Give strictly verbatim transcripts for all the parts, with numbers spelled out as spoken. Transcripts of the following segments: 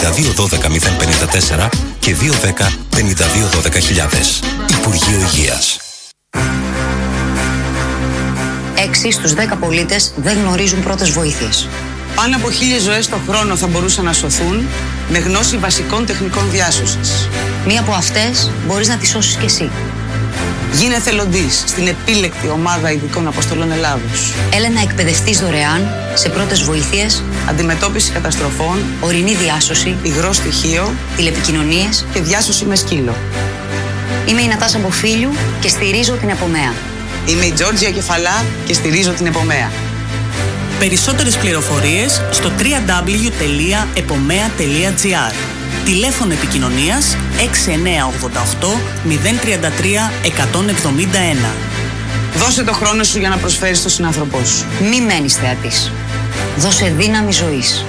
εννιά δύο ένα δύο μηδέν πέντε τέσσερα και δύο ένα μηδέν πέντε δύο ένα δύο χιλιάδες. Υπουργείο Υγείας. έξι στους δέκα πολίτες δεν γνωρίζουν πρώτες βοήθειες. Πάνω από χίλιες ζωές το χρόνο θα μπορούσαν να σωθούν με γνώση βασικών τεχνικών διάσωσης. Μία από αυτές μπορείς να τη σώσεις κι εσύ. Γίνε εθελοντής στην επίλεκτη ομάδα ειδικών αποστολών Ελλάδος. Έλα να εκπαιδευτείς δωρεάν σε πρώτες βοήθειες, αντιμετώπιση καταστροφών, ορεινή διάσωση, υγρό στοιχείο, τηλεπικοινωνίες και διάσωση με σκύλο. Είμαι η Νατάσα Μποφίλιου και στηρίζω την Επομέα. Είμαι η Τζόρτζια Κεφαλά και στηρίζω την Επομέα. Περισσότερες πληροφορίες στο double-u double-u double-u τελεία επομέα τελεία τζι άρ. Τηλέφωνο επικοινωνίας έξι εννιά οκτώ οκτώ μηδέν τρία τρία εκατόν εβδομήντα ένα. Δώσε το χρόνο σου για να προσφέρεις στον συνάνθρωπό σου. Μη μένεις θεατής. Δώσε δύναμη ζωής.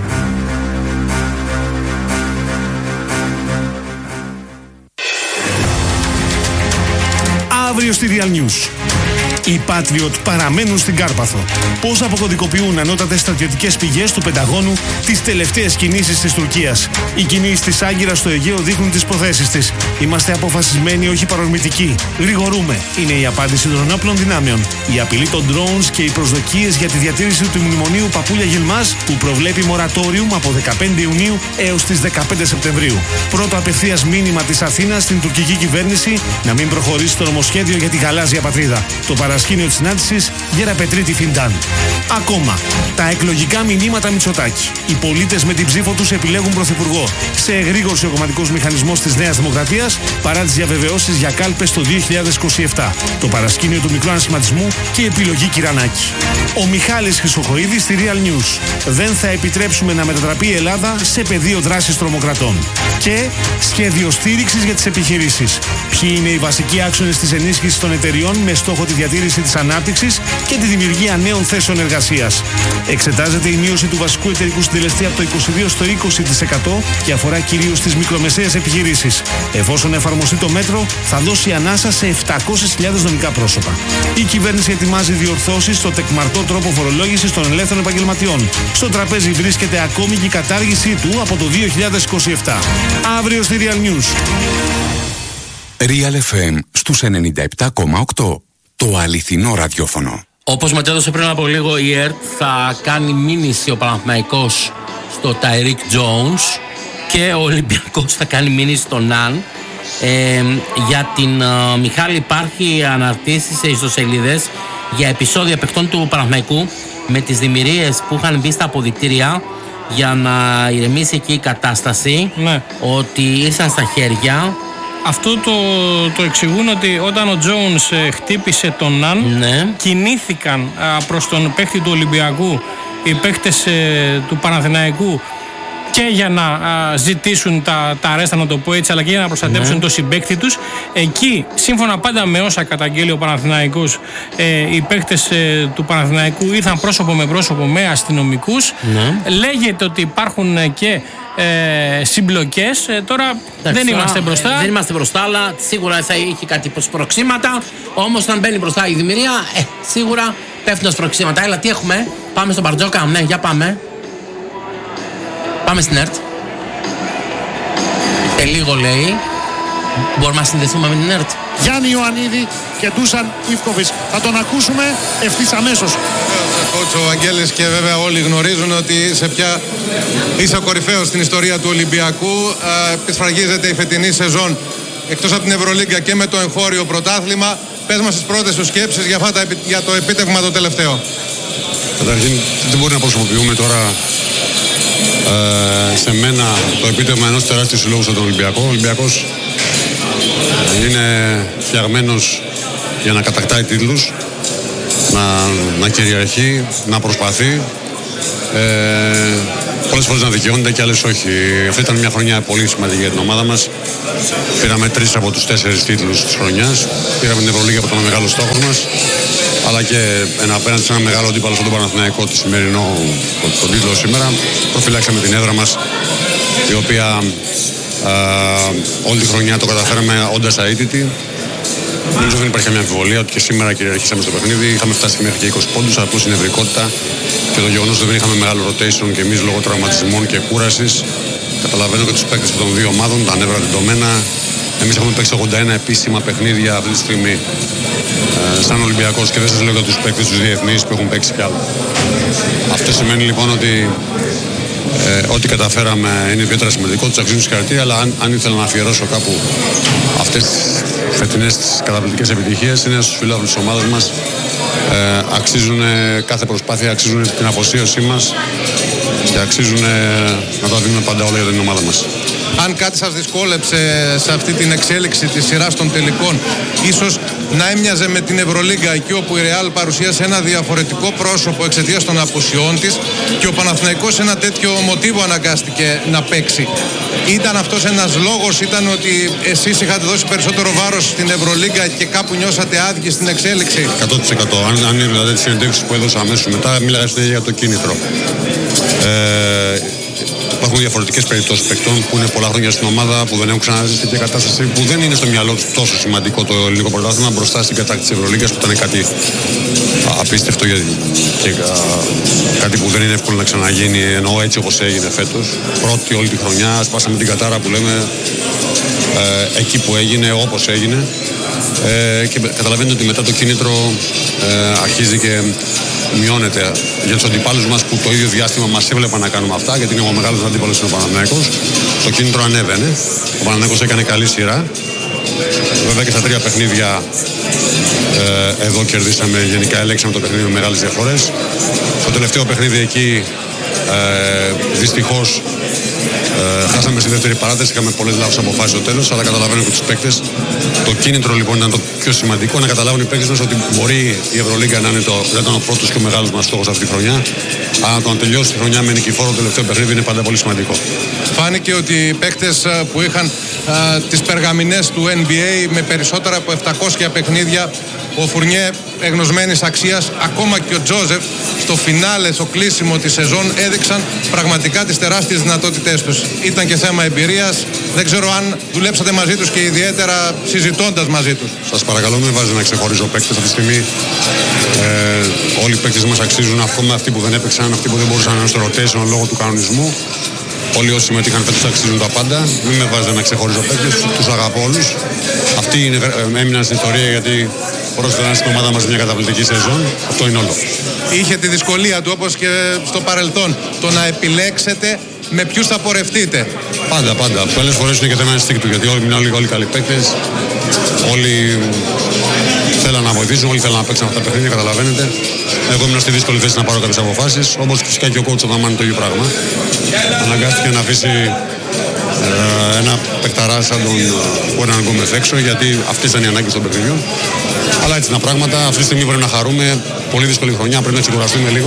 Αύριο στη Real News. Οι Patriot παραμένουν στην Κάρπαθο. Πώς αποκωδικοποιούν ανώτατες στρατιωτικές πηγές του Πενταγώνου τις τελευταίες κινήσεις της Τουρκίας. Οι κινήσεις της Άγκυρας στο Αιγαίο δείχνουν τις προθέσεις της. Είμαστε αποφασισμένοι, όχι παρορμητικοί. Γρηγορούμε, είναι η απάντηση των ενόπλων δυνάμεων. Η απειλή των drones και οι προσδοκίες για τη διατήρηση του μνημονίου Παπούλια Γιλμάς, που προβλέπει μορατόριουμ από δεκαπέντε Ιουνίου έως τις δεκαπέντε Σεπτεμβρίου. Πρώτο απευθείας μήνυμα της Αθήνας στην τουρκική κυβέρνηση να μην προχωρήσει το νομοσχέδιο για τη γαλάζια πατρίδα. Το παρασκήνιο της συνάντησης Γεραπετρίτη Φιντάν. Ακόμα, τα εκλογικά μηνύματα Μητσοτάκη. Οι πολίτες με την ψήφο τους επιλέγουν πρωθυπουργό. Σε εγρήγορση ο κομματικός μηχανισμός της Νέας Δημοκρατίας παρά τις διαβεβαιώσεις για κάλπες το δύο χιλιάδες είκοσι επτά. Το παρασκήνιο του μικρού ανασχηματισμού και η επιλογή Κυρανάκη. Ο Μιχάλης Χρυσοχοΐδης στη Real News. Δεν θα επιτρέψουμε να μετατραπεί η Ελλάδα σε πεδίο δράσης τρομοκρατών. Και σχέδιο στήριξης για τις επιχειρήσεις. Ποιοι είναι οι βασικοί άξονες της ενίσχυσης των εταιριών με στόχο τη διατήρηση της ανάπτυξης και τη δημιουργία νέων θέσεων εργασίας. Εξετάζεται η μείωση του βασικού εταιρικού συντελεστή από το είκοσι δύο τοις εκατό στο είκοσι τοις εκατό και αφορά κυρίως τις μικρομεσαίες επιχειρήσεις. Εφόσον εφαρμοστεί το μέτρο, θα δώσει ανάσα σε επτακόσιες χιλιάδες νομικά πρόσωπα. Η κυβέρνηση ετοιμάζει διορθώσεις στο τεκμαρτό τρόπο φορολόγησης των ελεύθερων επαγγελματιών. Στο τραπέζι βρίσκεται ακόμη και η κατάργησή του από το δύο χιλιάδες είκοσι επτά. Αύριο στη Real News. Real εφ εμ στους ενενήντα επτά κόμμα οκτώ. Το αληθινό ραδιόφωνο. Όπως μετέδωσε πριν από λίγο η ΕΡΤ, θα κάνει μήνυση ο Παναθηναϊκός στο Ταϊρίκ Τζόουνς και ο Ολυμπιακός θα κάνει μήνυση στο Ναν. Ε, για την uh, Μιχάλη υπάρχει αναρτήσεις σε ιστοσελίδες για επεισόδια παιχτών του Παναθηναϊκού με τις δημιουργίες που είχαν μπει στα αποδυτήρια για να ηρεμήσει εκεί η κατάσταση, ναι. Ότι ήρθαν στα χέρια. Αυτό το, το εξηγούν ότι όταν ο Τζόουνς ε, χτύπησε τον Ναν, ναι. Κινήθηκαν α, προς τον παίχτη του Ολυμπιακού οι παίχτες ε, του Παναθηναϊκού και για να α, ζητήσουν τα, τα αρέστα, να το πω έτσι, αλλά και για να προστατέψουν ναι. το συμπαίκτη τους. Εκεί, σύμφωνα πάντα με όσα καταγγέλει ο Παναθηναϊκός, ε, οι παίχτες ε, του Παναθηναϊκού ήρθαν πρόσωπο με πρόσωπο με αστυνομικούς. Ναι. Λέγεται ότι υπάρχουν και Ε, συμπλοκές. Ε, τώρα εντάξει, δεν είμαστε μπροστά. Ε, δεν είμαστε μπροστά, αλλά σίγουρα θα είχε κάτι σπροξήματα. Όμως, όταν μπαίνει μπροστά η δημιουργία, ε, σίγουρα πέφτουν σπροξήματα. Έλα, τι έχουμε, πάμε στον Μπαρτζόκα. Ναι, για πάμε. Πάμε στην ΕΡΤ. Και λίγο λέει. Μπορούμε να συνδεθούμε με την ΕΡΤ. Γιάννη Ιωαννίδη και Ντούσαν Ιβκοβιτς. Θα τον ακούσουμε ευθύς αμέσως. Ο Αγγέλης και βέβαια όλοι γνωρίζουν ότι σε ποια είσαι ο κορυφαίος στην ιστορία του Ολυμπιακού. Επισφραγίζεται η φετινή σεζόν εκτός από την Ευρωλίγκα και με το εγχώριο πρωτάθλημα. Πες μας τις πρώτες σου σκέψεις για, τα, για το επίτευγμα το τελευταίο. Καταρχήν δεν μπορεί να προσωποποιούμε τώρα ε, σε μένα το επίτευγμα ενός τεράστιου συλλόγου στον Ολυμπιακό. Ο Ολυμπιακός είναι φτιαγμένος για να κατακτάει τίτλους, να, να κυριαρχεί, να προσπαθεί, ε, πολλές φορές να δικαιώνεται και άλλες όχι. Αυτή ήταν μια χρονιά πολύ σημαντική για την ομάδα μας. Πήραμε τρεις από τους τέσσερις τίτλους της χρονιάς. Πήραμε την Ευρωλίγα από τον μεγάλο στόχο μας, αλλά και ένα, απέναντι σε ένα μεγάλο αντίπαλο στον Παναθηναϊκό, τη σημερινό, τον τίτλο σήμερα. Προφυλάξαμε την έδρα μας, η οποία Uh, όλη τη χρονιά το καταφέραμε όντας αίτητοι. Νομίζω δεν υπάρχει καμία αμφιβολία ότι και σήμερα κυριαρχήσαμε στο παιχνίδι. Είχαμε φτάσει μέχρι και είκοσι πόντους, απλώς η νευρικότητα και το γεγονός ότι δεν είχαμε μεγάλο rotation και εμείς λόγω τραυματισμών και κούρασης Καταλαβαίνω και τους παίκτες των δύο ομάδων, τα νεύρα τεντωμένα. Εμείς έχουμε παίξει ογδόντα ένα επίσημα παιχνίδια αυτή τη στιγμή ε, σαν Ολυμπιακός και δεν σας λέω για τους παίκτες τους διεθνείς που έχουν παίξει κι άλλο. Αυτό σημαίνει λοιπόν ότι ε, ό,τι καταφέραμε είναι ιδιαίτερα σημαντικό, τους αξίζουν συγχαρητήρια, αλλά αν, αν ήθελα να αφιερώσω κάπου αυτές τις φετινές τις καταπληκτικές επιτυχίες είναι στους φιλάθλους της ομάδας μας. Ε, αξίζουν κάθε προσπάθεια, αξίζουν την αφοσίωσή μας και αξίζουν να τα δίνουμε πάντα όλα για την ομάδα μας. Αν κάτι σας δυσκόλεψε σε αυτή την εξέλιξη της σειράς των τελικών, ίσως να έμοιαζε με την Ευρωλίγκα, εκεί όπου η Ρεάλ παρουσίασε ένα διαφορετικό πρόσωπο εξαιτίας των απουσιών της και ο Παναθηναϊκός ένα τέτοιο μοτίβο αναγκάστηκε να παίξει. Ήταν αυτός ένας λόγος, ήταν ότι εσείς είχατε δώσει περισσότερο βάρος στην Ευρωλίγκα και κάπου νιώσατε άδικοι στην εξέλιξη? εκατό τοις εκατό. Αν, αν είδατε τις συνεντεύξεις που έδωσα αμέσως μετά, μίλαγα συνέχεια για το κίνητρο. Ε, Υπάρχουν διαφορετικές περιπτώσεις παικτών που είναι πολλά χρόνια στην ομάδα, που δεν έχουν ξαναζήσει τέτοια κατάσταση, που δεν είναι στο μυαλό τους τόσο σημαντικό το ελληνικό πρωτάθλημα μπροστά στην κατάκτηση της Ευρωλίγκας, που ήταν κάτι απίστευτο και κάτι που δεν είναι εύκολο να ξαναγίνει, ενώ έτσι όπως έγινε φέτος. Πρώτη όλη τη χρονιά, σπάσαμε την κατάρα που λέμε ε, εκεί που έγινε, όπως έγινε. Ε, και καταλαβαίνετε ότι μετά το κίνητρο ε, αρχίζει και μειώνεται για τους αντιπάλους μας που το ίδιο διάστημα μας έβλεπαν να κάνουμε αυτά, γιατί είναι ο μεγάλος αντίπαλος είναι ο Παναθηναϊκός. Το κίνητρο ανέβαινε. Ο Παναθηναϊκός έκανε καλή σειρά. Βέβαια και στα τρία παιχνίδια ε, εδώ κερδίσαμε, γενικά ελέγξαμε το παιχνίδι με μεγάλες διαφορές. Στο τελευταίο παιχνίδι εκεί ε, δυστυχώς ε, χάσαμε στη δεύτερη παράταση, είχαμε πολλές λάθος αποφάσεις στο τέλος, αλλά καταλαβαίνω και τους παίκτες. Το κίνητρο λοιπόν ήταν το πιο σημαντικό, να καταλάβουν οι παίκτες μας ότι μπορεί η Ευρωλίγκα να είναι το, να ήταν ο πρώτος και ο μεγάλος μας στόχος αυτή τη χρονιά. Αλλά το να τελειώσει τη χρονιά με νικηφόρο το τελευταίο παιχνίδι είναι πάντα πολύ σημαντικό. Φάνηκε ότι οι παίκτες που είχαν α, τις περγαμηνές του N B A με περισσότερα από επτακόσια παιχνίδια, ο Φουρνιέ εγνωσμένης αξίας, ακόμα και ο Τζόζεφ στο φινάλε, στο κλείσιμο της σεζόν έδειξαν πραγματικά τις τεράστιες δυνατότητές τους. Ήταν και θέμα εμπειρίας. Δεν ξέρω αν δουλέψατε μαζί τους και ιδιαίτερα συζητώντας μαζί τους. Σας παρακαλώ, μην βάζετε να ξεχωρίζω παίκτες αυτή τη στιγμή. Ε, όλοι οι παίκτες μας αξίζουν, ακόμα αυτοί που δεν έπαιξαν, αυτοί που δεν μπορούσαν να είναι στο rotation λόγω του κανονισμού. Όλοι όσοι συμμετείχαν φέτος αξίζουν τα πάντα. Μην με βάζετε να ξεχωρίζω παίκτες, τους αγαπώ όλους. Αυτοί είναι, ε, έμειναν στην ιστορία γιατί πρόσφεραν στην ομάδα μας μια καταπληκτική σεζόν. Αυτό είναι όλο. Είχε τη δυσκολία του, όπως και στο παρελθόν, το να επιλέξετε με ποιους θα πορευτείτε. Πάντα, πάντα. Πολλές φορές είναι και θέμα ενστίκτου, γιατί όλοι είναι όλοι, όλοι καλοί παίκτες. Όλοι θέλαν να βοηθήσουν, όλοι θέλαν να παίξουν αυτά τα παιχνίδια, καταλαβαίνετε. Εγώ ήμουν στη δύσκολη θέση να πάρω κάποιες αποφάσεις, όπως φυσικά και ο coach όταν μάνει το ίδιο πράγμα. Αναγκάστηκε να αφήσει ε, ένα παικταρά σαν τον Γουέραν Γκόμεθ έξω, γιατί αυτές ήταν οι ανάγκες των παιχνιδιών. Αλλά έτσι είναι τα πράγματα. Αυτή τη στιγμή πρέπει να χαρούμε. Πολύ δύσκολη χρονιά, πρέπει να ξεκουραστούμε λίγο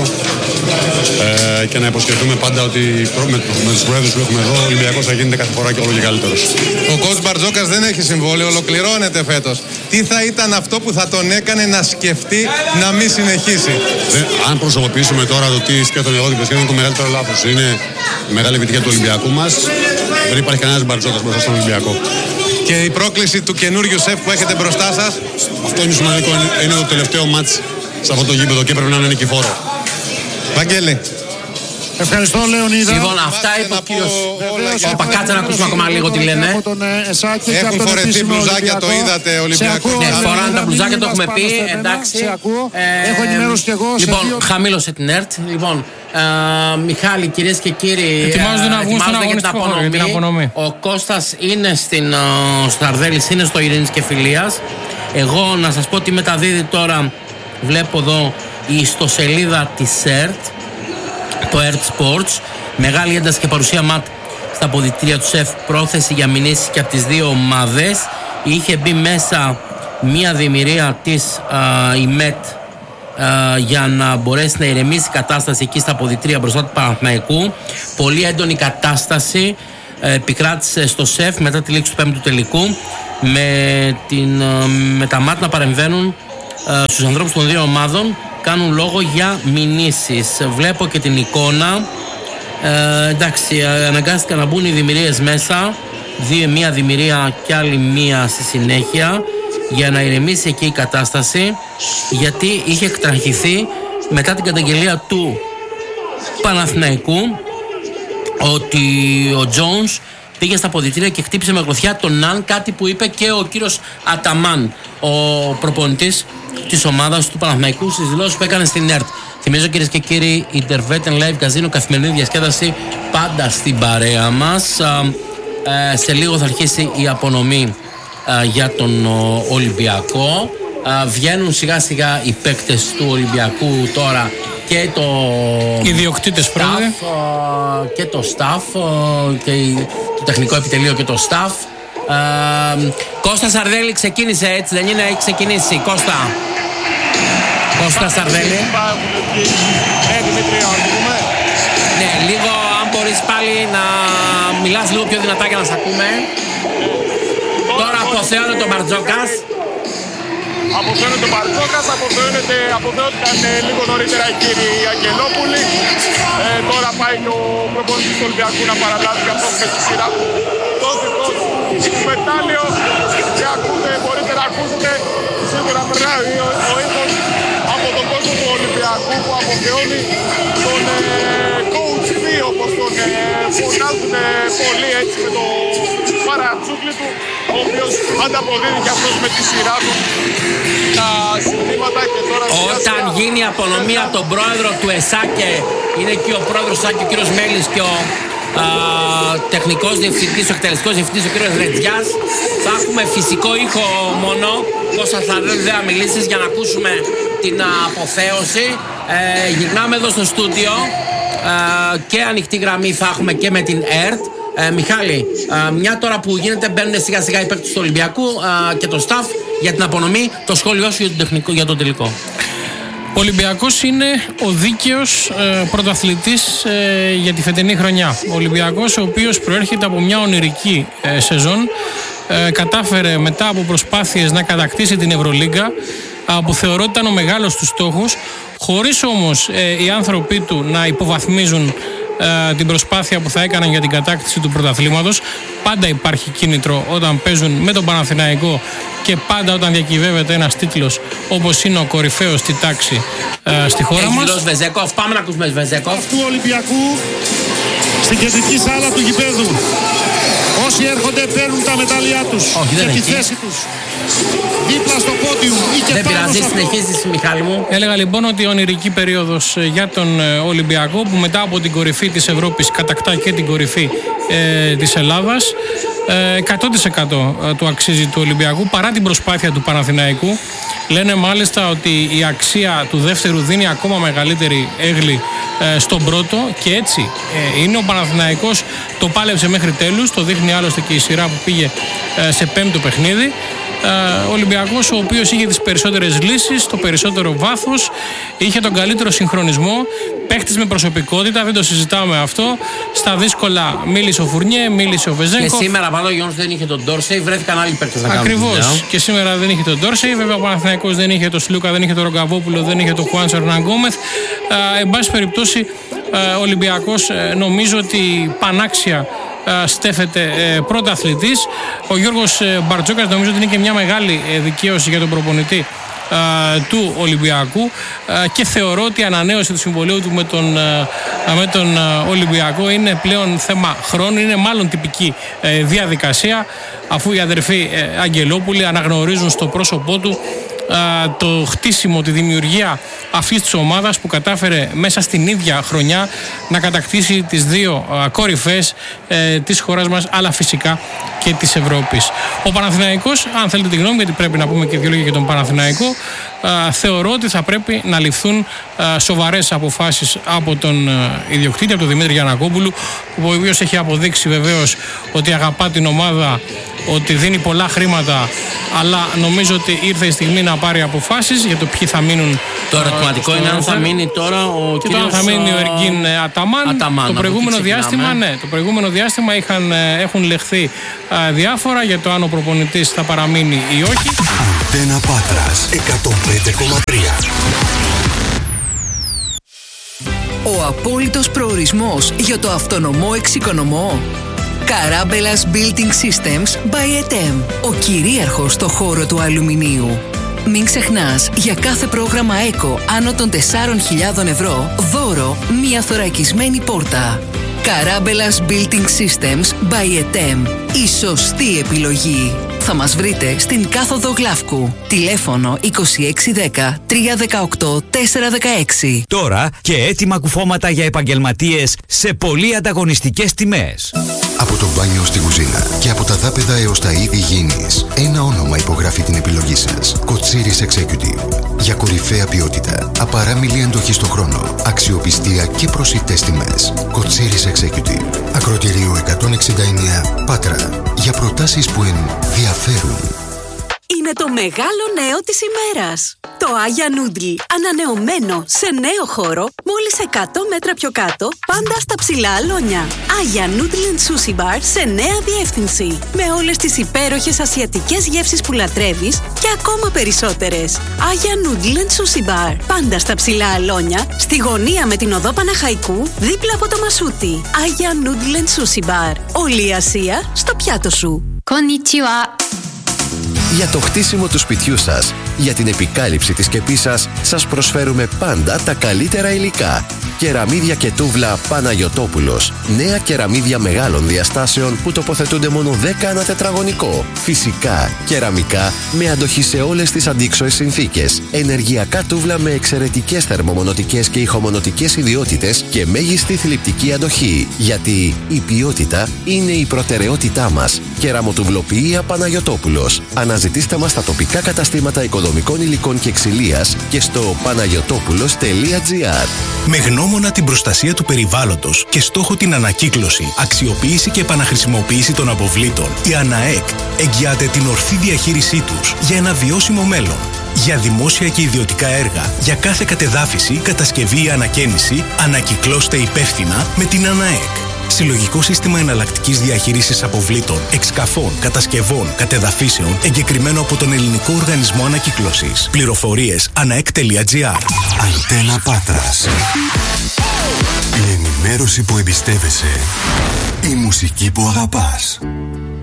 ε, και να υποσχεθούμε πάντα ότι με, με τους προέδρους που έχουμε εδώ ο Ολυμπιακός θα γίνεται κάθε φορά και όλο και καλύτερος. Ο coach Μπαρτζόκας δεν έχει συμβόλαιο, ολοκληρώνεται φέτος. Τι θα ήταν αυτό που θα τον έκανε να σκεφτεί να μην συνεχίσει? Δεν, αν προσωποποιήσουμε τώρα το τι σκέφτομαι εγώ, είναι το μεγαλύτερο λάθος. Είναι η μεγάλη επιτυχία του Ολυμπιακού μας. Δεν υπάρχει κανένας Μπαρτζόκας μπροστά στον Ολυμπιακό. Και η πρόκληση του καινούριου σεφ που έχετε μπροστά σας? Αυτό είναι σημαντικό. Είναι το τελευταίο μάτς σε αυτό το γήπεδο και πρέπει να είναι νικηφόρο. Βαγγέλη. Ευχαριστώ, Λεωνίδα. Λοιπόν, αυτά είπε ο κύριος Παπακάτσα, να ακούσουμε ακόμα λίγο τι λένε. Έχουν φορεθεί μπλουζάκια, το είδατε, Ολυμπιακό. Ναι, φοράνε τα μπλουζάκια, το έχουμε πει, εντάξει. Έχω ενημέρωση κι εγώ. Λοιπόν, χαμήλωσε την ΕΡΤ. Λοιπόν, Μιχάλη, κυρίες και κύριοι, ετοιμάζονται να βγουν στον την απονομή. Ο Κώστας είναι στην Σταρδέλης, είναι στο Ειρήνης και Φιλίας. Εγώ να σας πω τι μεταδίδει τώρα, βλέπω εδώ η ιστοσελίδα της ΕΡΤ, το ΕΡΤ Sports. Μεγάλη ένταση και παρουσία ματ στα αποδυτήρια του ΣΕΦ, πρόθεση για μηνύσεις και από τις δύο ομάδες. Είχε μπει μέσα μία δημιουργία της α, η ΜΕΤ α, για να μπορέσει να ηρεμήσει η κατάσταση εκεί στα αποδυτήρια μπροστά του Παναθηναϊκού. Πολύ έντονη κατάσταση ε, επικράτησε στο ΣΕΦ μετά τη λήξη του πέμπτου τελικού, με, την, με τα ΜΑΤ να παρεμβαίνουν ε, στους ανθρώπους των δύο ομάδων, κάνουν λόγο για μηνύσεις. Βλέπω και την εικόνα. Ε, εντάξει, αναγκάστηκαν να μπουν οι δημιουργίες μέσα. Δύο, μία δημιουργία και άλλη μία στη συνέχεια, για να ηρεμήσει εκεί η κατάσταση, γιατί είχε εκτραχυθεί μετά την καταγγελία του Παναθηναϊκού ότι ο Jones πήγε στα αποδυτήρια και χτύπησε με γροθιά τον Ναν, κάτι που είπε και ο κύριος Αταμάν, ο προπονητής της ομάδας του Παναθηναϊκού, στις δηλώσεις που έκανε στην ΕΡΤ. Θυμίζω, κυρίες και κύριοι, Intervet Live Casino, καθημερινή διασκέδαση πάντα στην παρέα μας. Ε, σε λίγο θα αρχίσει η απονομή ε, για τον ο, Ολυμπιακό. Ε, βγαίνουν σιγά σιγά οι παίκτες του Ολυμπιακού τώρα και το ιδιοκτήτες staff, ε, και το staff ε, και το τεχνικό επιτελείο και το staff. Ε, Κώστα Σαρδέλη ξεκίνησε, έτσι δεν είναι? Έχει ξεκινήσει. Κώστα Κώστα Σαρδέλη. Ναι, λίγο αν μπορείς πάλι να μιλάς λίγο πιο δυνατά για να σ' ακούμε. Τώρα αποθέωνε τον Μπαρτζόκας. Αποθέωνε τον Μπαρτζόκας, αποθέωθηκαν λίγο νωρίτερα οι κύριοι Αγγελόπουλοι. Ε, τώρα πάει ο προπονητής του Ολυμπιακού να παραλάβει και αυτός με τη σειρά το δικό του μετάλλιο. Και ακούτε, μπορείτε να ακούσετε, σίγουρα περνάει ο, ο ήχος από τον κόσμο του Ολυμπιακού που αποθεώνει τον ε, coach δύο, όπως τον ε, φωνάζουν ε, πολύ, έτσι, με το παρατσούκλι του, ο οποίος ανταποδίδει και αυτός με τη σειρά του τα συστήματα. Και τώρα όταν σειρά, γίνει η απονομή από τον πρόεδρο του ΕΣΑΚΕ, είναι και ο πρόεδρος του ΕΣΑΚΕ, ο κύριος Μέλης, και ο α, τεχνικός διευθυντής, ο εκτελεστικός διευθυντής, ο κύριος Ρετζιάς, θα έχουμε φυσικό ήχο μόνο. Κώστα θα δεν μιλήσεις για να ακούσουμε την αποθέωση. Ε, γυρνάμε εδώ στο στούντιο ε, και ανοιχτή γραμμή θα έχουμε και με την ΕΡΤ. Ε, Μιχάλη, ε, μια τώρα που γίνεται, μπαίνουν σιγά σιγά οι παίκτες του Ολυμπιακού ε, και το staff για την απονομή, το σχόλιο σου για τον, τεχνικό, για τον τελικό. Ο Ολυμπιακός είναι ο δίκαιος ε, πρωταθλητής ε, για τη φετινή χρονιά. Ο Ολυμπιακός, ο οποίος προέρχεται από μια ονειρική ε, σεζόν, ε, κατάφερε μετά από προσπάθειες να κατακτήσει την Ευρωλίγκα, που θεωρώ ότι ήταν ο μεγάλος του στόχος, χωρίς όμως ε, οι άνθρωποι του να υποβαθμίζουν ε, την προσπάθεια που θα έκαναν για την κατάκτηση του πρωταθλήματος. Πάντα υπάρχει κίνητρο όταν παίζουν με τον Παναθηναϊκό και πάντα όταν διακυβεύεται ένας τίτλος όπως είναι ο κορυφαίος στη τάξη ε, στη χώρα μας. Έχει Βεζέκοφ, πάμε να ακούσουμε Βεζέκοφ. Του Ολυμπιακού στην κεντρική σάλα του γηπέδου. Όσοι έρχονται παίρνουν τα μετάλλια τους και τη θέση τους δίπλα στο πόντιου ή και δεν πάνω πειράζει, σε αυτό. συνεχίζεις, Μιχάλη μου. Έλεγα λοιπόν ότι η ονειρική περίοδος για τον Ολυμπιακό, που μετά από την κορυφή της Ευρώπης κατακτά και την κορυφή ε, της Ελλάδας, ε, εκατό τοις εκατό του αξίζει του Ολυμπιακού παρά την προσπάθεια του Παναθηναϊκού. Λένε μάλιστα ότι η αξία του δεύτερου δίνει ακόμα μεγαλύτερη έγλη ε, στον πρώτο, και έτσι ε, είναι. Ο Παναθηναϊκός το πάλεψε μέχρι τέλους, το δείχνει άλλωστε και η σειρά που πήγε ε, σε πέμπτο παιχνίδι. Ο Ολυμπιακός, ο οποίος είχε τις περισσότερες λύσεις, το περισσότερο βάθος, είχε τον καλύτερο συγχρονισμό, παίχτης με προσωπικότητα, δεν το συζητάμε αυτό. Στα δύσκολα μίλησε ο Φουρνιέ, μίλησε ο Βεζέγκοφ. Και σήμερα πάνω ο Γιώργος δεν είχε τον Ντόρσεϊ, βρέθηκαν άλλοι παίκτες να κάνουν. Ακριβώς. Και σήμερα δεν είχε τον Ντόρσεϊ. Βέβαια ο Παναθηναϊκός δεν είχε τον Σλούκα, δεν είχε τον Ρογκαβόπουλο, δεν είχε τον Χουάν Σερναγκόμεθ. Εν πάση περιπτώσει, ο Ολυμπιακός νομίζω ότι πανάξια στέφεται ε, πρώτα αθλητής. Ο Γιώργος ε, Μπαρτζόκας νομίζω ότι είναι και μια μεγάλη ε, δικαίωση για τον προπονητή ε, του Ολυμπιακού, ε, και θεωρώ ότι η ανανέωση του συμβολίου του με τον, ε, με τον ε, Ολυμπιακό είναι πλέον θέμα χρόνου, είναι μάλλον τυπική ε, διαδικασία, αφού οι αδερφοί ε, Αγγελόπουλοι αναγνωρίζουν στο πρόσωπό του το χτίσιμο, τη δημιουργία αυτής της ομάδας που κατάφερε μέσα στην ίδια χρονιά να κατακτήσει τις δύο κορυφές ε, της χώρας μας, αλλά φυσικά και της Ευρώπης. Ο Παναθηναϊκός, αν θέλετε τη γνώμη, γιατί πρέπει να πούμε και δύο λόγια για τον Παναθηναϊκό, ε, θεωρώ ότι θα πρέπει να ληφθούν ε, σοβαρές αποφάσεις από τον ε, ιδιοκτήτη, από τον Δημήτρη Γιαννακόπουλου, ο οποίος έχει αποδείξει βεβαίως ότι αγαπά την ομάδα, ότι δίνει πολλά χρήματα, αλλά νομίζω ότι ήρθε η στιγμή να πάρει αποφάσεις για το ποιοι θα μείνουν. Το ερωτηματικό είναι αν θα μείνει τώρα ο και κύριος... Και αν θα μείνει ο Εργίν Αταμάν. Αταμάν. Το προηγούμενο διάστημα, ναι, το προηγούμενο διάστημα είχαν, έχουν λεχθεί α, διάφορα για το αν ο προπονητής θα παραμείνει ή όχι. Αντένα Πάτρας εκατόν πέντε κόμμα τρία. Ο απόλυτος προορισμός για το αυτονομό εξοικονομό. Καράμπελας Building Systems by ΕΤΕΜ. Ο κυρίαρχος στο χώρο του αλουμινίου. Μην ξεχνάς, για κάθε πρόγραμμα ΕΚΟ άνω των τεσσάρων χιλιάδων ευρώ, δώρο μία θωρακισμένη πόρτα. Καράμπελας Building Systems by ΕΤΕΜ. Η σωστή επιλογή. Θα μας βρείτε στην κάθοδο Γλαύκου. Τηλέφωνο είκοσι έξι δέκα τρία δεκαοκτώ τέσσερα δεκαέξι. Τώρα και έτοιμα κουφώματα για επαγγελματίες σε πολύ ανταγωνιστικές τιμές. Από το μπάνιο στη κουζίνα και από τα δάπεδα έως τα είδη υγιεινής, ένα όνομα υπογράφει την επιλογή σας. Κοτσίρις Executive. Για κορυφαία ποιότητα, απαράμιλη αντοχή στο χρόνο, αξιοπιστία και προσιτές τιμές. Κοτσίρις Executive. Ακροτηρίου εκατόν εξήντα εννέα Πάτρα. Για προτάσεις που ενδιαφέρουν. Είναι το μεγάλο νέο της ημέρας. Το Άγια Νούντλ, ανανεωμένο σε νέο χώρο, μόλις εκατό μέτρα πιο κάτω, πάντα στα ψηλά αλόνια. Άγια Νούντλ and Sushi Bar σε νέα διεύθυνση. Με όλες τις υπέροχες ασιατικές γεύσεις που λατρεύεις και ακόμα περισσότερες. Άγια Νούντλ and Sushi Bar, πάντα στα ψηλά αλόνια, στη γωνία με την οδό Παναχαϊκού, δίπλα από το Μασούτι. Άγια Νούντλ and Sushi Bar. Όλη η Ασία στο πιάτο σου. Konnichiwa. Για το χτίσιμο του σπιτιού σας, για την επικάλυψη της σκεπής σας, σας προσφέρουμε πάντα τα καλύτερα υλικά. Κεραμίδια και τούβλα Παναγιωτόπουλος. Νέα κεραμίδια μεγάλων διαστάσεων που τοποθετούνται μόνο δέκα ανά τετραγωνικό. Φυσικά, κεραμικά με αντοχή σε όλες τις αντίξωες συνθήκες. Ενεργειακά τούβλα με εξαιρετικές θερμομονωτικές και ηχομονωτικές ιδιότητες και μέγιστη θλιπτική αντοχή. Γιατί η ποιότητα είναι η προτεραιότητά μας. Κεραμοτουβλοποιία Παναγιωτόπουλος. Αναζητήστε μας στα τοπικά καταστήματα οικοδομικών υλικών και ξυλίας και στο παναγιωτόπουλος τελεία τζι άρ. Με γνώμονα την προστασία του περιβάλλοντος και στόχο την ανακύκλωση, αξιοποίηση και επαναχρησιμοποίηση των αποβλήτων, η ΑΝΑΕΚ εγγυάται την ορθή διαχείρισή τους για ένα βιώσιμο μέλλον. Για δημόσια και ιδιωτικά έργα, για κάθε κατεδάφιση, κατασκευή ή ανακαίνιση, ανακυκλώστε υπεύθυνα με την ΑΝΑΕΚ. Συλλογικό σύστημα εναλλακτικής διαχείρισης αποβλήτων, εξκαφών, κατασκευών, κατεδαφίσεων, εγκεκριμένο από τον Ελληνικό Οργανισμό Ανακύκλωσης. Πληροφορίες αναεκ τελεία τζι άρ. Αντένα Πάτρας. Η ενημέρωση που εμπιστεύεσαι. Η μουσική που αγαπάς.